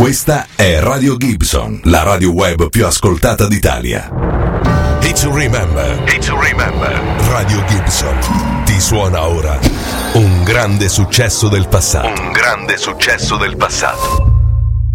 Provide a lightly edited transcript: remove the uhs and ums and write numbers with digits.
Questa è Radio Gibson, la radio web più ascoltata d'Italia. It's to remember. It's to remember. Radio Gibson ti suona ora un grande successo del passato. Un grande successo del passato.